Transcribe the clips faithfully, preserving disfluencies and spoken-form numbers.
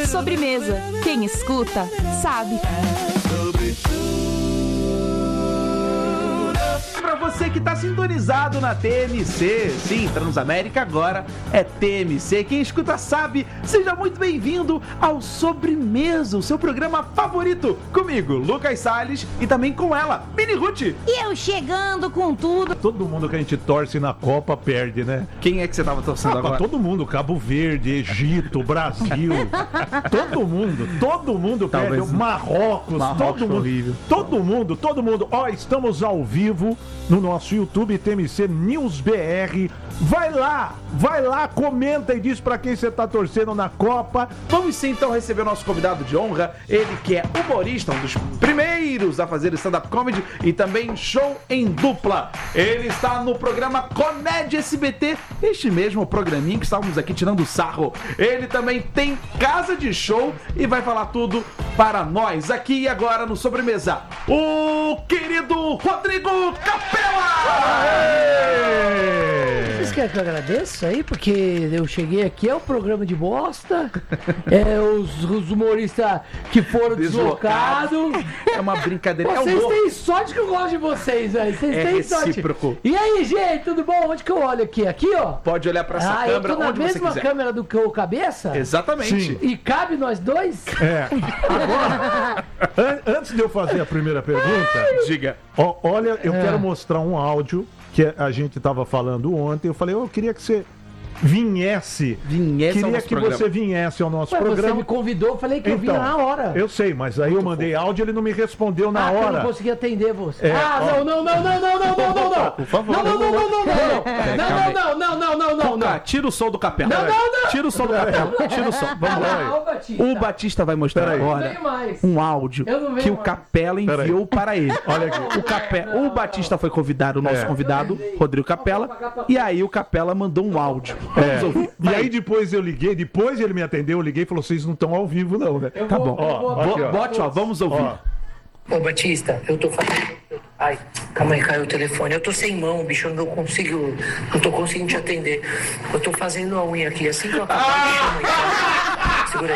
Sobremesa. Quem escuta, sabe. Pra você que tá sintonizado na T M C, sim, Transamérica agora é T M C. Quem escuta sabe, seja muito bem-vindo ao Sobremesa, o seu programa favorito. Comigo, Lucas Salles, e também com ela, Mini Ruth. E eu chegando com tudo. Todo mundo que a gente torce na Copa perde, né? Quem é que você tava torcendo Ah, agora? todo mundo, Cabo Verde, Egito, Brasil, todo mundo, todo mundo Talvez perde, Marrocos, Marrocos todo mundo, horrível. todo mundo, todo mundo. Ó, estamos ao vivo no nosso YouTube T M C News B R. Vai lá, vai lá, comenta e diz pra quem você tá torcendo na Copa. Vamos sim então receber o nosso convidado de honra, ele que é humorista, um dos primeiros a fazer stand-up comedy e também show em dupla. Ele está no programa Comédia S B T, este mesmo programinho que estávamos aqui tirando sarro. Ele também tem casa de show e vai falar tudo para nós aqui e agora no Sobremesa. O querido Rodrigo Capela! Vocês querem que eu agradeça aí? Porque eu cheguei aqui, é um programa de bosta, é os, os humoristas que foram deslocados. É uma brincadeira. Vocês é um têm sorte que eu gosto de vocês, velho. Vocês É têm recíproco. sorte. E aí, gente, tudo bom? Onde que eu olho aqui? Aqui, ó. Pode olhar para essa Ah, eu câmera tô na onde você mesma quiser. câmera do que o cabeça? Exatamente. Sim. E cabe nós dois? É, agora, an- antes de eu fazer a primeira pergunta, Diga. ó, olha, eu É. quero mostrar um áudio que a gente tava falando ontem. Eu falei, eu queria que você viesse. Vinhesse ao Queria nosso que programa. você viesse ao nosso Ué, você programa. me convidou, eu falei que eu vinha na hora. Eu sei, mas aí eu mandei áudio e ele não me respondeu na ah, eu hora. não consegui atender você. É, ah, ó. não, não, não, não, não, não, não, não, não. Por favor. Não, não, não, não, não, não, não. calma Não, não, não, não, não, não, Tá, não. tira o som do Capela. Não, não, não. Tira o som do Capela. Tira o som. Vamos lá. Ah, o Batista. O Batista vai mostrar Peraí. agora Eu não venho mais. um áudio Eu não venho que o mais. Capela enviou para ele. Olha aqui. O, Cape... o Batista foi convidado, o nosso É. convidado, Rodrigo Capela, e aí o Capela mandou um áudio. Vamos É. ouvir. E aí depois eu liguei, depois ele me atendeu, eu liguei e falou, vocês não estão ao vivo não, né? Eu Tá vou- bom. eu vou- Ó, aqui, ó. Bote, ó, vamos ouvir. Ó, Ô Batista, eu tô fazendo. Ai, calma aí, caiu o telefone. Eu tô sem mão, bicho, eu não consigo. Não tô conseguindo te atender. Eu tô fazendo a unha aqui, assim que eu acabar de chamar, então. Segura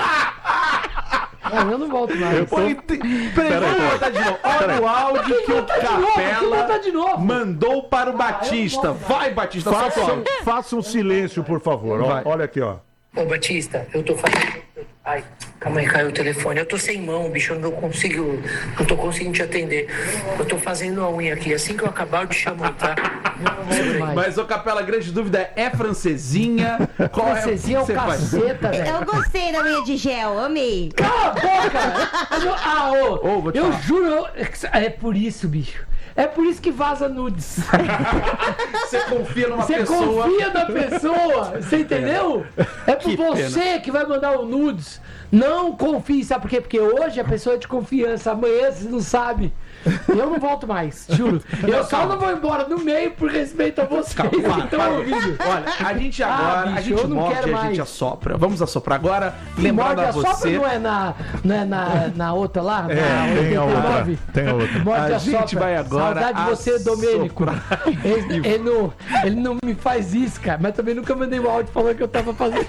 aí. Não, eu não volto mais. Peraí, peraí, vamos botar de novo. Olha o áudio que o botar de novo, tem que botar de Capela novo. mandou para o Batista. Vai, Batista, só faça, fala. faça um silêncio, por favor. Ó, Vai. olha aqui, ó. Ô Batista, eu tô fazendo. Ai, calma aí, caiu o telefone. Eu tô sem mão, bicho, eu não consigo. Não tô conseguindo te atender. Eu tô fazendo a unha aqui, assim que eu acabar de chamar, tá? Segura aí. Mas, ô Capela, a grande dúvida é, é francesinha? Qual Francesinha é o que você faz? caceta, velho. Eu gostei da unha de gel, amei. Cala a boca! Eu- Ah, ô, Ô, vou te eu falar. juro, eu- é por isso, bicho. É por isso que vaza nudes. Você confia numa Você pessoa... confia na pessoa, você entendeu? É por Que você que vai mandar o nudes. Não confie, sabe por quê? Porque hoje a pessoa é de confiança, amanhã você não sabe. Eu não volto mais, juro. Eu só não vou embora no meio por respeito a vocês Calma, que para, estão para. ouvindo. Olha, a gente agora, Ah, a bicho, gente eu não morde quero e a gente mais. assopra. Vamos assoprar agora. Que Lembrando morde a a sopra você... não é na, não é na, na outra lá? É, na tem a outra. oitenta e nove? Tem a outra. Morde A a gente sopra. vai agora Saudade de você, Domênico. assoprar. Ele, ele não, ele não me faz isso, cara. Mas também nunca mandei um áudio falando que eu tava fazendo.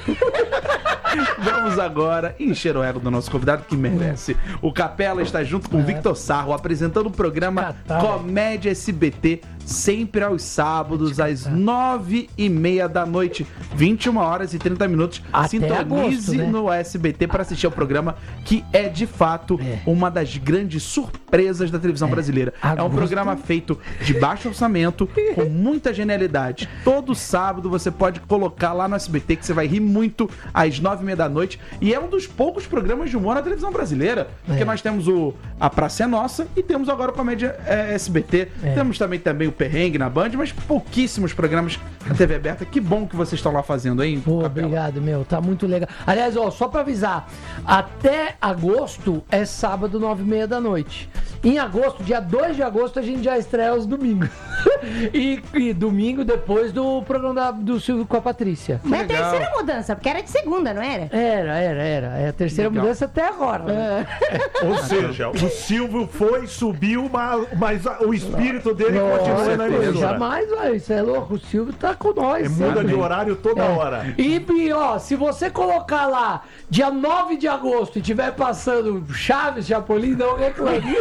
Vamos agora encher o ego do nosso convidado que merece. O Capela está junto com o Victor Sarro apresentando o programa Catar, Comédia S B T, sempre aos sábados, às nove e meia da noite, vinte e uma horas e trinta minutos. Até Sintonize agosto, né? no S B T para assistir ao programa, que é de fato É. uma das grandes surpresas da televisão brasileira. É um Agosto. programa feito de baixo orçamento, com muita genialidade. Todo sábado você pode colocar lá no S B T que você vai rir muito às nove e meia da noite. E é um dos poucos programas de humor na televisão brasileira. Porque É. nós temos o A Praça é Nossa e temos agora o Comédia é, S B T. É. Temos também, também o Perrengue na Band, mas pouquíssimos programas na T V aberta. Que bom que vocês estão lá fazendo, hein? Pô, Capela? obrigado, meu. Tá muito legal. Aliás, ó, só pra avisar, até agosto é sábado, nove e meia da noite. Em agosto, dia dois de agosto, a gente já estreia aos domingos. e, e domingo depois do programa da- do Silvio com a Patrícia. Mas é a legal. terceira mudança, porque era de segunda, não era? Era, era, era. É a terceira Legal. mudança até agora. né? Ou seja, o Silvio foi, subiu, mas, mas a- o espírito dele continua na Nossa, emissora. jamais, vai. Isso é louco. O Silvio tá com nós. É, muda sempre. de horário toda É. hora. E, e, ó, se você colocar lá dia nove de agosto e tiver passando Chaves, Chapolin, não reclame.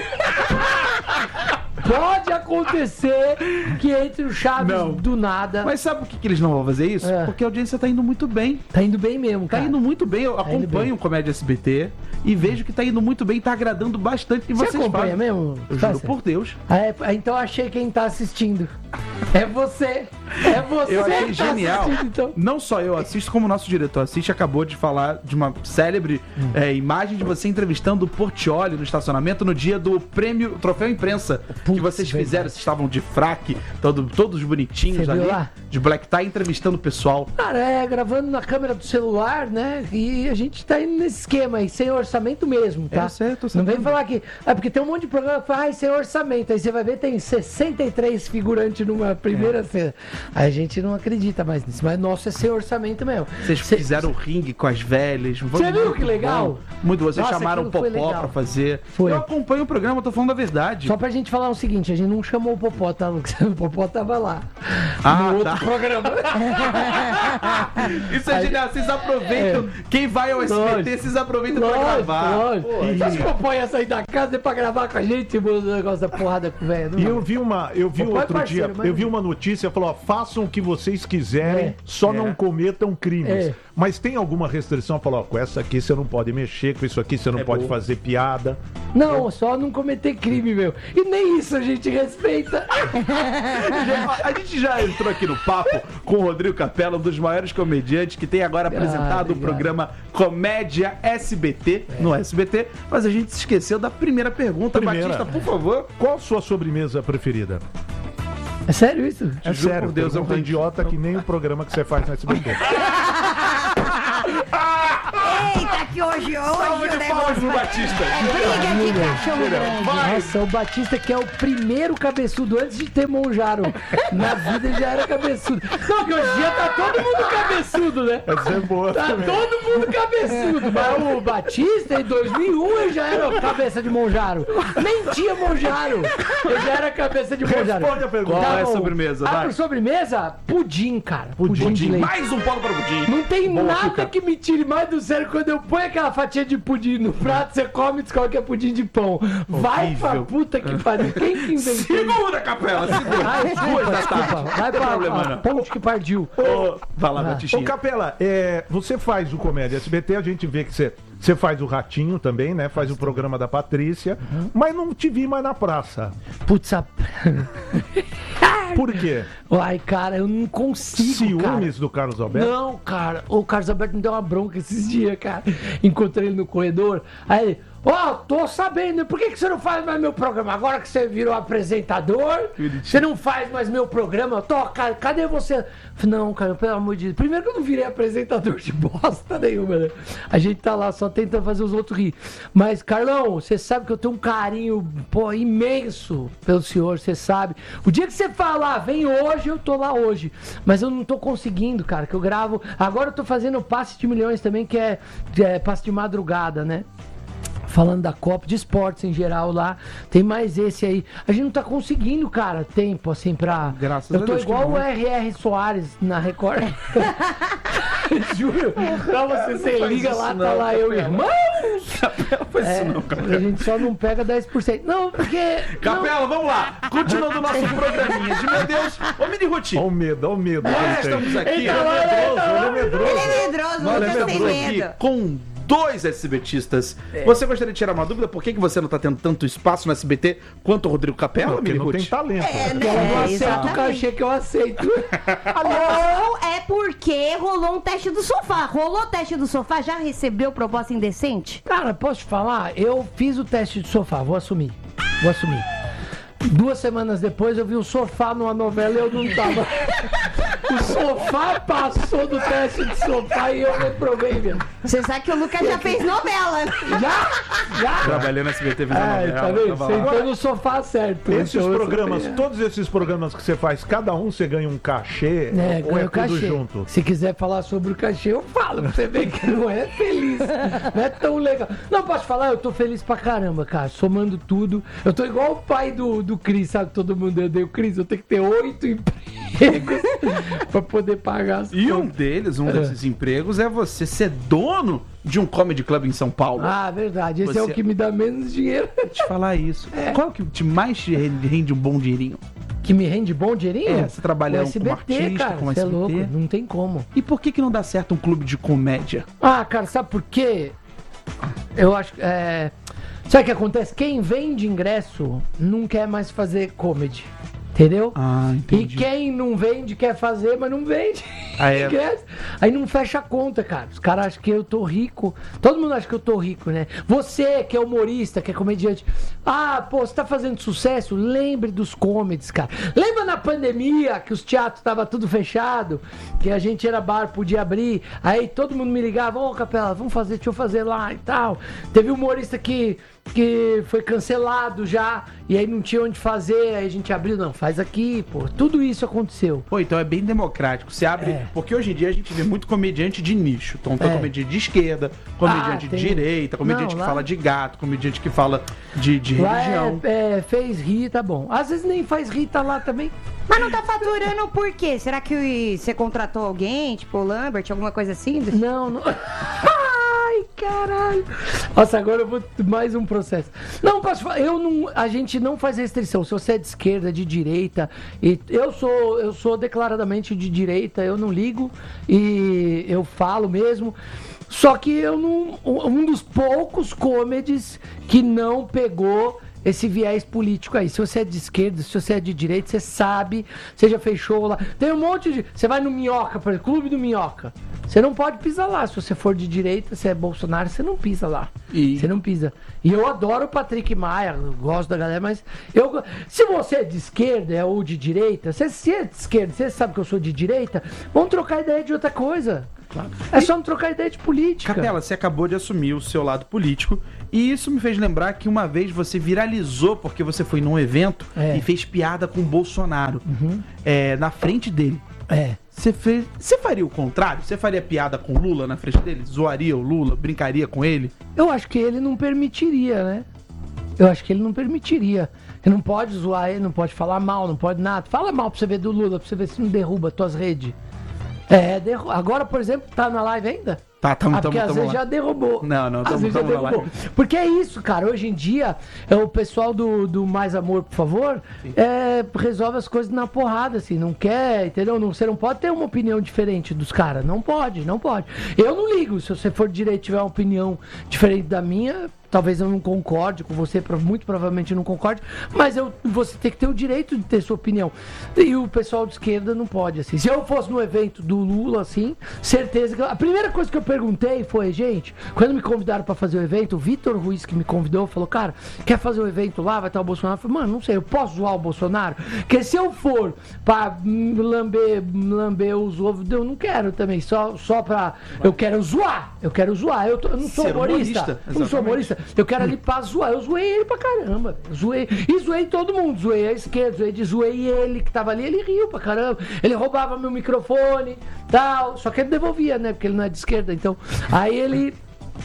Pode acontecer que entre o Chaves Não. do nada. Mas sabe por que, que eles não vão fazer isso? É. Porque a audiência tá indo muito bem. Tá indo bem mesmo, Tá cara. indo muito bem. Eu indo bem. acompanho o Comédia S B T e vejo que tá indo muito bem, tá agradando bastante. E Você vocês acompanha fazem. mesmo? Eu Tá juro certo. por Deus. Ah, é, então achei quem tá assistindo. É você. É você Eu achei que tá genial. assistindo, então. Não só eu assisto, como o nosso diretor assiste. Acabou de falar de uma célebre Hum. é, imagem de você entrevistando o Portiolli no estacionamento no dia do prêmio Troféu Imprensa. Putz, que vocês verdade. fizeram. Vocês estavam de fraque, todo, todos bonitinhos Você ali. viu lá? De black tie, entrevistando o pessoal. Cara, é gravando na câmera do celular, né? E a gente tá indo nesse esquema aí, sem orçamento mesmo, tá? Eu sei, eu tô Não vem sabendo. falar que. É porque tem um monte de programa que fala, ai, sem orçamento. Aí você vai ver, tem sessenta e três figurantes numa primeira É. cena. Aí a gente não acredita mais nisso. Mas nosso é sem orçamento mesmo. Vocês Cê- fizeram o ringue com as velhas. Você viu que legal? Bom. Muito bom. Vocês Nossa, chamaram o aquilo foi Popó legal. pra fazer. Foi. Eu acompanho o programa, tô falando a verdade. Só pra gente falar o seguinte, a gente não chamou o Popó, tá, Lucas? O Popó tava lá. Ah, no outro tá. programa. Isso é genial. Vocês aproveitam. Quem vai ao S B T, É. Lógico. vocês aproveitam pra Lógico, gravar. lógico. Você acha que o Popó ia sair da casa pra gravar com a gente o negócio da porrada com o velho? Não E vai. eu vi uma, eu vi Papai outro parceiro, dia, mas- eu vi uma notícia, falou, ó, façam o que vocês quiserem, É. só É. não cometam crimes. É. Mas tem alguma restrição? Falou, ó, com essa aqui você não pode mexer, com isso aqui você não É pode boa. fazer piada. Não, só não cometer crime, meu. E nem isso a gente respeita. A gente já entrou aqui no papo com o Rodrigo Capella, um dos maiores comediantes que tem agora apresentado o obrigado. programa Comédia S B T, no S B T, mas a gente se esqueceu da primeira pergunta. Primeira. Batista, por favor. Qual a sua sobremesa preferida? É sério isso? É juro sério, por Deus, pergunta eu- idiota que nem o programa que você faz no S B T. Eita, que hoje, hoje Salve o de negócio palmas pro vai- Batista. É briga de cachorro grande. Nossa, o Batista que é o primeiro cabeçudo antes de ter Monjaro. Na vida ele já era cabeçudo. Não, que hoje em dia tá todo mundo cabeçudo, né? Essa é boa Tá também. todo mundo cabeçudo. Mas o Batista, em dois mil e um, ele já era cabeça de Monjaro. Nem tinha Monjaro. Ele já era cabeça de Monjaro. Responde a pergunta. Qual é a bom. sobremesa? Ah, Vai. por sobremesa? Pudim, cara. Pudim, Pudim. de leite. Mais um polo para o Pudim. Não tem Bom nada açúcar. que me tire mais do sério quando eu ponho aquela fatia de pudim no prato, você come e descobre que é pudim de pão. Vai pra Horrível. puta que pariu. Quem que inventou isso? Segura, Capela, segura. Ai, Duas desculpa, da desculpa. tarde. Vai Não tem pra problema, a não. ponte que partiu. Ô, vai lá, Ah. Ô, Batistinha. Capela, é, você faz o Comédia S B T, a gente vê que você, você faz o Ratinho também, né? Faz o programa da Patrícia, Uhum. mas não te vi mais na praça. Putz, a... Por quê? Ai, cara, eu não consigo, cara. Ciúmes do Carlos Alberto? Não, cara, o Carlos Alberto me deu uma bronca esses dias, cara. Encontrei ele no corredor. Aí ele, ó, tô sabendo, por que, que você não faz mais meu programa? Agora que você virou apresentador, você não faz mais meu programa? Tô, cara, cadê você? Eu falei, não, cara, pelo amor de Deus. Primeiro que eu não virei apresentador de bosta nenhuma, né? A gente tá lá só tentando fazer os outros rir. Mas, Carlão, você sabe que eu tenho um carinho, pô, imenso pelo senhor, você sabe. O dia que você falar, vem hoje, eu tô lá hoje. Mas eu não tô conseguindo, cara, que eu gravo. Agora eu tô fazendo o Passe de Milhões também, que é, que é passe de madrugada, né? Falando da Copa, de esportes em geral lá, tem mais esse aí. A gente não tá conseguindo, cara, tempo assim pra. Graças eu a tô Deus, que igual bom. o R R Soares na Record. Juro. Pra você, você faz liga isso lá, não, tá lá eu, Capela. irmãos! Capela, faz É, isso não, a Capela. gente só não pega dez por cento. Não, porque. Capela, vamos lá. Continuando o nosso programinha de meu Deus. Ô, Mini Ruti, Olha o medo, olha o medo. que nós ele tem. estamos aqui. Eita, lá, eita, lá. Ele é medroso. Ele é medroso, Nós você estamos tem aqui medo. com dois SBTistas. Você gostaria de tirar uma dúvida? Por que, que você não tá tendo tanto espaço no S B T quanto o Rodrigo Capela, Porque Mini não tem Ruti? talento. É, né? Ela não É, aceita o exatamente. cachê que eu aceito. Ou é porque rolou um teste do sofá. Rolou o teste do sofá, já recebeu proposta indecente? Cara, posso te falar? Eu fiz o teste de sofá, vou assumir. Vou assumir. Duas semanas depois eu vi o sofá numa novela e eu não tava. O sofá passou do teste de sofá e eu reprovei mesmo. Você sabe que o Lucas já fez novela. Já? Já? Trabalhando na S B T fazendo Ai, novela. tá vendo? tava lá. Sentou no sofá certo. Esses Então, programas, eu- todos esses programas que você faz, cada um você ganha um cachê É, ou ganha é o tudo cachê. junto? Se quiser falar sobre o cachê, eu falo. Pra você ver que não é feliz. Não é tão legal. Não, posso falar? Eu tô feliz pra caramba, cara. Somando tudo. Eu tô igual o pai do, do Cris, sabe? Todo mundo odeia o Cris. Eu tenho que ter oito empregos pra poder pagar as E um contas. deles, um desses empregos, é você ser dono de um comedy club em São Paulo. Ah, verdade. Esse Você- é o que me dá menos dinheiro. Vou te falar isso. Qual que te mais te rende um bom dinheirinho? Que me rende bom dinheirinho? É, você trabalha O como S B T, artista, cara, como cê é S B T. louco, não tem como. E por que que não dá certo um clube de comédia? Ah, cara, sabe por quê? Eu acho que. É... Sabe o que acontece? Quem vende ingresso não quer mais fazer comedy. Entendeu? Ah, E entendi. quem não vende quer fazer, mas não vende. Ah, é? Ingresso. Aí não fecha a conta, cara. Os caras acham que eu tô rico. Todo mundo acha que eu tô rico, né? Você que é humorista, que é comediante. Ah, pô, você tá fazendo sucesso? Lembre dos comedies, cara. Lembra na pandemia que os teatros estavam tudo fechado? Que a gente era bar, podia abrir. Aí todo mundo me ligava, ô Capela, vamos fazer, deixa eu fazer lá e tal. Teve um humorista que, que foi cancelado já. E aí não tinha onde fazer, aí a gente abriu, não, faz aqui, pô. Tudo isso aconteceu. Pô, então é bem democrático. Você abre. É. Porque hoje em dia a gente vê muito comediante de nicho. Então tem É. comediante de esquerda, comediante Ah, de tem- direita, comediante Não, que lá- fala de gato, comediante que fala de, de Lá religião. é, é, fez rir, tá bom. Às vezes nem faz rir, tá lá também. Mas não tá faturando por quê? Será que você contratou alguém, tipo o Lambert, alguma coisa assim? Não, não. Ai, caralho. Nossa, agora eu vou mais um processo. Não, posso falar, eu não, a gente não faz restrição. Se você é de esquerda, de direita, e eu sou, eu sou declaradamente de direita, eu não ligo e eu falo mesmo. Só que eu não, um dos poucos comedies que não pegou esse viés político aí. Se você é de esquerda, se você é de direita, você sabe, você já fez show lá. Tem um monte de... Você vai no Minhoca, por exemplo, Clube do Minhoca. Você não pode pisar lá. Se você for de direita, se é Bolsonaro, você não pisa lá. E- Você não pisa. E eu adoro o Patrick Maia, eu gosto da galera, mas eu... go- Se você é de esquerda ou de direita, se você é de esquerda, você sabe que eu sou de direita, vamos trocar ideia de outra coisa. É só não trocar ideia de política. Capela, você acabou de assumir o seu lado político e isso me fez lembrar que uma vez você viralizou porque você foi num evento É. e fez piada com o Bolsonaro é, na frente dele. É. Você fez, você faria o contrário? Você faria piada com o Lula na frente dele? Zoaria o Lula? Brincaria com ele? Eu acho que ele não permitiria, né? Eu acho que ele não permitiria. Ele não pode zoar ele, não pode falar mal, não pode nada. Fala mal pra você ver do Lula, pra você ver se não derruba tuas redes. É, derru... agora, por exemplo, tá na live ainda? Tá, tamo, Ah, porque tamo, às tamo vezes lá. já derrubou. Não, não, Às tamo- vezes já tamo na derrubou. Porque é isso, cara. Hoje em dia, é o pessoal do, do Mais Amor, por favor, é, resolve as coisas na porrada, assim. Não quer, entendeu? Não, você não pode ter uma opinião diferente dos caras. Não pode, não pode. Eu não ligo. Se você for de direito e tiver uma opinião diferente da minha, talvez eu não concorde com você, pro- muito provavelmente eu não concorde, mas eu, você tem que ter o direito de ter sua opinião. E o pessoal de esquerda não pode, assim. Se eu fosse no evento do Lula, assim, certeza que... A primeira coisa que eu perguntei foi, gente, quando me convidaram pra fazer o evento, o Vitor Ruiz, que me convidou, falou, cara, quer fazer o evento lá, vai estar o Bolsonaro? Eu falei, mano, não sei, eu posso zoar o Bolsonaro? Porque se eu for pra hum, lamber, lamber os ovos, eu não quero também, só, só pra... Eu quero zoar, eu quero zoar, eu, tô- eu não sou Ser humorista, humorista, eu não sou exatamente. humorista, eu quero ali pra zoar. Eu zoei ele pra caramba. Eu zoei. E zoei todo mundo. Zoei a esquerda, zoei, de- zoei ele que tava ali. Ele riu pra caramba. Ele roubava meu microfone, tal. Só que ele devolvia, né? Porque ele não é de esquerda. Então, aí ele.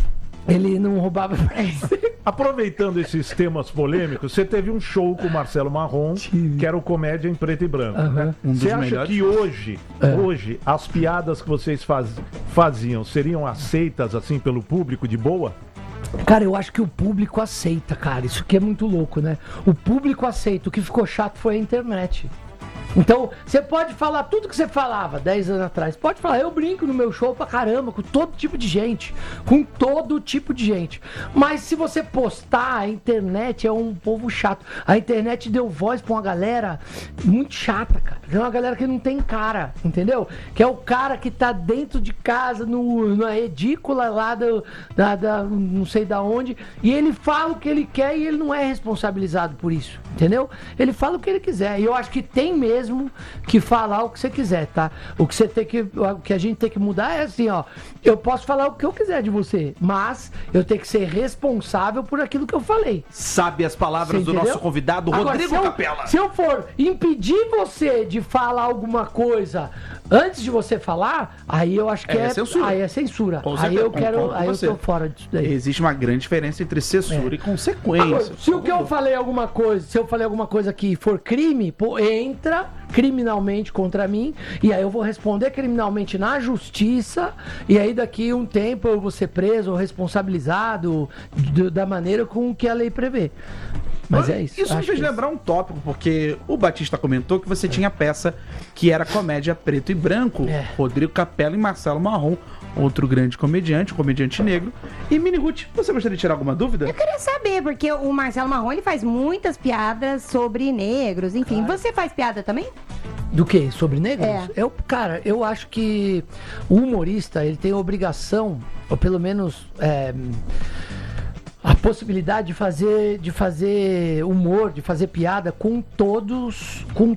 Ele não roubava pra ele. Aproveitando esses temas polêmicos, você teve um show com o Marcelo Marrom, que era o Comédia em Preto e Branco. Né? Um dos Você acha melhores. que hoje, hoje, as piadas que vocês faz- faziam seriam aceitas assim pelo público de boa? Cara, eu acho que o público aceita, cara. Isso aqui é muito louco, né? O público aceita. O que ficou chato foi a internet. Então, você pode falar tudo que você falava dez anos atrás. Pode falar, eu brinco no meu show pra caramba, com todo tipo de gente. Com todo tipo de gente. Mas se você postar, a internet é um povo chato. A internet deu voz pra uma galera muito chata, cara. É uma galera que não tem cara, entendeu? Que é o cara que tá dentro de casa, no, na edícula lá do, da, da- não sei da onde, e ele fala o que ele quer e ele não é responsabilizado por isso, entendeu? Ele fala o que ele quiser. E eu acho que tem mesmo mesmo que falar o que você quiser, tá? O que você tem que, o que a gente tem que mudar é assim, ó. Eu posso falar o que eu quiser de você, mas eu tenho que ser responsável por aquilo que eu falei. Sabe as palavras Você do entendeu? nosso convidado, Agora, Rodrigo se eu, Capela. Se eu for impedir você de falar alguma coisa antes de você falar, aí eu acho que É é, censura. Aí é censura. Com Aí certeza, eu quero, concordo com aí eu você. tô fora disso daí. Existe uma grande diferença entre censura É. e consequência. Agora, se o que eu falei alguma coisa, se eu falei alguma coisa que for crime, pô, entra criminalmente contra mim, e aí eu vou responder criminalmente na justiça, e aí daqui um tempo eu vou ser preso ou responsabilizado d- da maneira com que a lei prevê. Mas é isso. Isso me acho fez que é lembrar um tópico, porque o Batista comentou que você tinha peça que era comédia preto e branco, É. Rodrigo Capela e Marcelo Marrom, outro grande comediante, um comediante negro. E Miniguti, você gostaria de tirar alguma dúvida? Eu queria saber, porque o Marcelo Marrom ele faz muitas piadas sobre negros, enfim. Você faz piada também? Do que? Sobre negros? É. Eu, cara, eu acho que o humorista, ele tem a obrigação, ou pelo menos é, a possibilidade de fazer, de fazer humor, de fazer piada com todos, com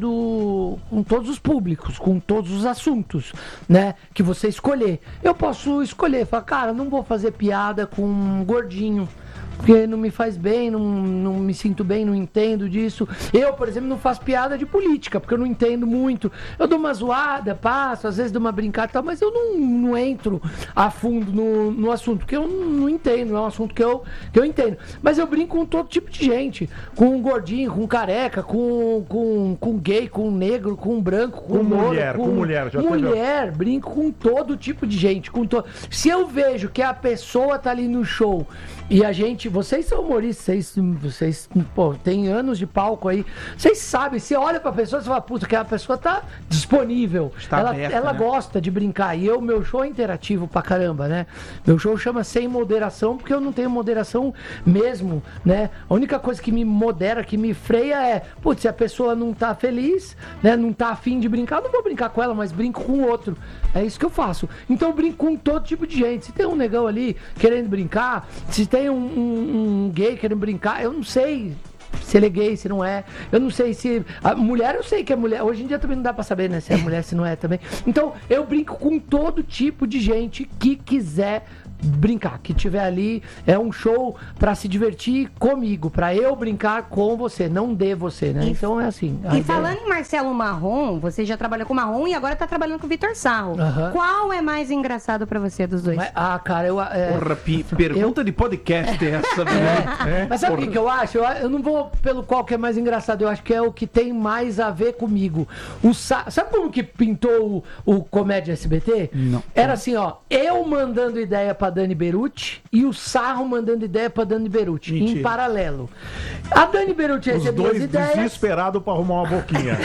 todo, com todos os públicos, com todos os assuntos, né? Que você escolher. Eu posso escolher, falar, cara, não vou fazer piada com um gordinho, porque não me faz bem, não, não me sinto bem, não entendo disso. Eu, por exemplo, não faço piada de política, porque eu não entendo muito. Eu dou uma zoada, passo, às vezes dou uma brincada e tal, mas eu não, não entro a fundo no, no assunto, porque eu não, não entendo, não é um assunto que eu, que eu entendo. Mas eu brinco com todo tipo de gente, com um gordinho, com um careca, com, com, com gay, com negro, com branco, com, Com louro, mulher, com mulher, já teve- mulher, brinco com todo tipo de gente. Com to... Se eu vejo que a pessoa tá ali no show e a gente, vocês são humoristas, vocês, vocês pô, tem anos de palco aí, vocês sabem, você olha pra pessoa e fala, puta, que a pessoa tá disponível, Está ela, aberta, ela né? gosta de brincar, e eu, meu show é interativo pra caramba, né? Meu show chama Sem Moderação, porque eu não tenho moderação mesmo, né? A única coisa que me modera, que me freia é, putz, se a pessoa não tá feliz, né, não tá afim de brincar, eu não vou brincar com ela, mas brinco com o outro. É isso que eu faço. Então eu brinco com todo tipo de gente. Se tem um negão ali querendo brincar, se tem um, um, um gay querendo brincar, eu não sei se ele é gay, se não é. Eu não sei se... A mulher, eu sei que é mulher. Hoje em dia também não dá pra saber, né? Se é mulher, se não é também. Então, eu brinco com todo tipo de gente que quiser brincar, que tiver ali. É um show pra se divertir comigo, pra eu brincar com você, não de você, né? E- Então é assim. a E ideia- falando em Marcelo Marrom, você já trabalhou com o Marrom e agora tá trabalhando com o Vitor Sarro. Aham. Qual é mais engraçado pra você dos dois? Mas, ah, cara, eu... É... Porra, pi- pergunta de podcast é essa, né? Mas sabe o que, que eu acho? Eu, eu não vou pelo qual que é mais engraçado, eu acho que é o que tem mais a ver comigo. O Sa- Sabe como que pintou o, o Comédia S B T? Não. Era assim, ó, eu mandando ideia pra Dani Beruti e o Sarro mandando ideia pra Dani Beruti, Mentira. em paralelo. A Dani Beruti Os recebia as dois ideias... desesperados pra arrumar uma boquinha.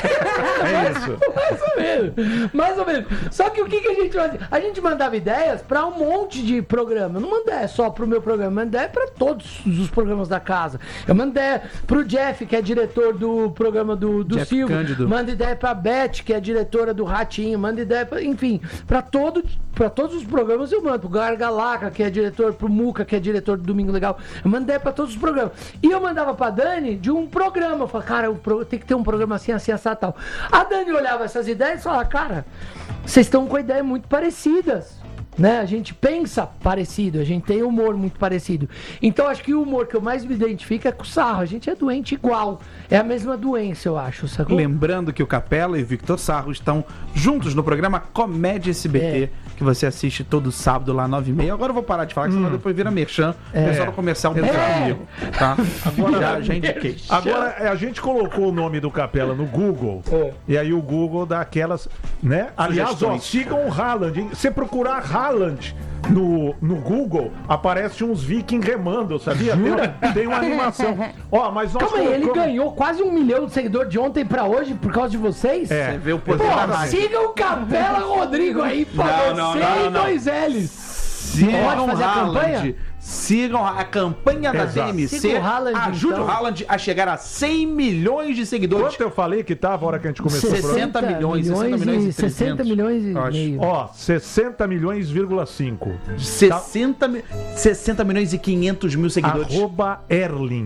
É isso. Mais ou menos, mais ou menos. Só que o que, que a gente fazia? A gente mandava ideias pra um monte de programa. Eu não mando ideia só pro meu programa, eu mando ideia pra todos os programas da casa. Eu mando ideia pro Jeff, que é diretor do programa do, do Jeff Silvio. Cândido. Mando ideia pra Beth, que é diretora do Ratinho. Mando ideia, pra, enfim, pra, todo, pra todos os programas eu mando. Pro Gargalaca, que é diretor, pro Muca, que é diretor do Domingo Legal. Eu mando ideia pra todos os programas. E eu mandava pra Dani de um programa. Eu falava, cara, o pro- tem que ter um programa assim, assim, assim, tal. A Dani olhava essas ideias e falava, cara, vocês estão com ideias muito parecidas. Né? A gente pensa parecido, a gente tem humor muito parecido. Então acho que o humor que eu mais me identifico é com o Sarro. A gente é doente igual. É a mesma doença, eu acho, sacou? Lembrando que o Capela e o Victor Sarro estão juntos no programa Comédia S B T, É. que você assiste todo sábado lá, nove e meia. Agora eu vou parar de falar, que senão depois vira merchan. O pessoal do comercial não É. comigo, tá? Agora já, já indiquei. Agora, é, a gente colocou o nome do Capela no Google, e aí o Google dá aquelas, né? Aliás, ó, Sugestões. sigam o Haaland, hein? Se procurar Haaland no, no Google, aparece uns vikings remando, sabia? Tem, uma- tem uma animação. Ó, mas nós Calma aí, ele colocamos- ganhou quase um milhão de seguidores de ontem pra hoje por causa de vocês? É. Você vê o poder Pô, da rádio. siga o Capela Rodrigo aí, pô, Não, não, você não, e não. dois L's. Sigam Pode fazer a Haaland. campanha? Sigam a campanha da Exato. D M C. Siga o Haaland, Ajude então. o Haaland a chegar a cem milhões de seguidores. Quanto eu falei que tava a hora que a gente começou o programa? sessenta milhões, sessenta milhões e e sessenta trezentos, milhões e eu acho. meio. Ó, sessenta milhões, vírgula cinco. sessenta, mi- sessenta milhões e quinhentos mil seguidores. Arroba Erling.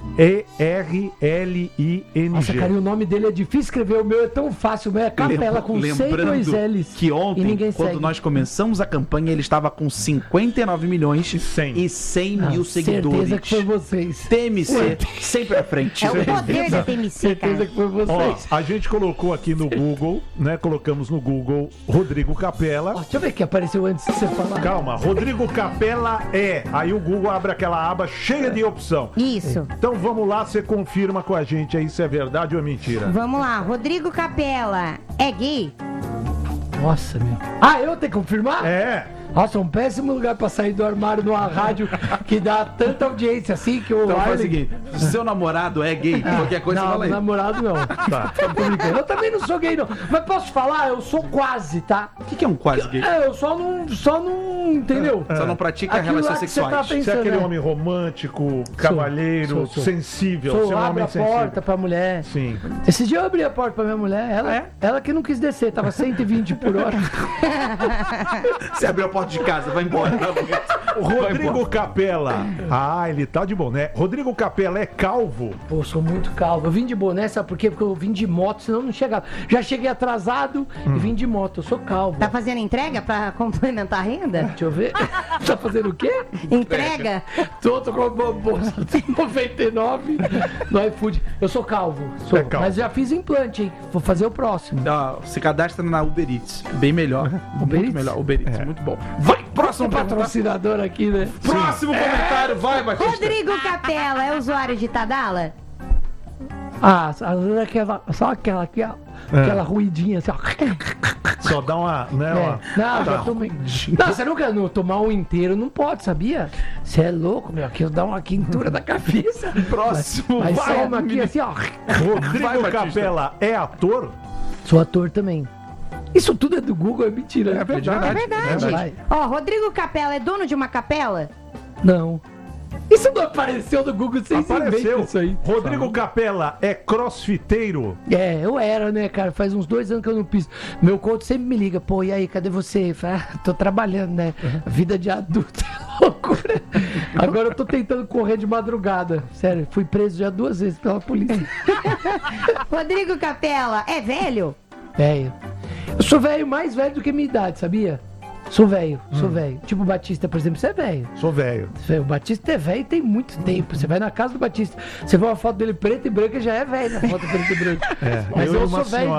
E R L I N Nossa, cara, e G. o nome dele é difícil escrever, o meu é tão fácil, o meu é Capela com C e dois L's. que E ontem, ninguém quando segue. nós começamos a campanha, ele estava com cinquenta e nove milhões cem. e cem Ah, mil seguidores. Certeza que foi vocês. T M C, sempre à frente. É o poder da T M C, Certeza cara. que foi Ó, vocês. a gente colocou aqui no Google, né? Colocamos no Google Rodrigo Capela. Ó, deixa eu ver que apareceu antes de você falar. Calma, Rodrigo Capela é. Aí o Google abre aquela aba cheia de opção. Isso. Então vamos lá, você confirma com a gente aí se é verdade ou é mentira. Vamos lá. Rodrigo Capela é gay? Nossa, meu. Ah, eu tenho que confirmar? É. Nossa, um péssimo lugar pra sair do armário numa rádio que dá tanta audiência assim que o Então faz o Arlen- seguinte: se seu namorado é gay, qualquer coisa não, você fala aí. namorado não. Tá. Tô brincando. Eu também não sou gay, não. Mas posso falar, eu sou quase, tá? O que que é um quase gay? É, eu só não. Só não. Entendeu? Só não pratica Aquilo relações lá que você tá sexuais. pensando. Você é aquele né? homem romântico, cavalheiro, sou, sou. sensível. Sou, você é um abre homem a sensível. porta pra mulher. Sim. Esse dia eu abri a porta pra minha mulher, ela, É? ela que não quis descer, tava cento e vinte por hora. Você abriu a porta de casa, vai embora. O Rodrigo Capela. Ah, ele tá de boné. Rodrigo Capela é calvo? Pô, sou muito calvo. Eu vim de boné, sabe por quê? Porque eu vim de moto, senão eu não chegava. Já cheguei atrasado e vim de moto. Eu sou calvo. Tá fazendo entrega pra complementar a renda? Deixa eu ver. Tá fazendo o quê? Entrega? Tô, tô com uma bolsa de noventa e nove no iFood. Eu sou calvo, sou. É calvo. Mas já fiz implante, hein? Vou fazer o próximo. Ó, se cadastra na Uber Eats. Bem melhor. Uber muito Eats? melhor. Uber Eats, muito bom. Vai, próximo pergunta. Patrocinador aqui, né? Próximo comentário, vai, Batista. Rodrigo Capela é usuário de Tadala? Ah, só aquela, só aquela aqui, ó. Aquela ruidinha assim, ó. Só dá uma. Né, É. uma- Não, Tá. já tomei. Não, você nunca não, tomar um inteiro não pode, sabia? Você é louco, meu. Aqui eu dá uma quintura da cabeça. Próximo, Mas vai. só uma aqui assim, ó. Rodrigo Vai, Batista. Capela é ator? Sou ator também. Isso tudo é do Google, é mentira. né? É verdade. É verdade. Vai. Ó, Rodrigo Capela é dono de uma capela? Não. Isso não apareceu no Google, vocês Apareceu. inventam isso aí. Rodrigo Capela é crossfiteiro? É, eu era, né, cara? Faz uns dois anos que eu não piso. Meu coach sempre me liga, pô, e aí, cadê você? Eu falo, ah, tô trabalhando, né? Vida de adulto é loucura. Agora eu tô tentando correr de madrugada. Sério, fui preso já duas vezes pela polícia. Rodrigo Capela é velho? Velho. Eu sou velho, mais velho do que minha idade, sabia? Sou velho, sou velho. Tipo o Batista, por exemplo, você é velho. Sou velho. O Batista é velho tem muito tempo. Você vai na casa do Batista, você vê uma foto dele preta e branca, já é velho na foto preta e branca. É, Mas eu eu, e uma sou velho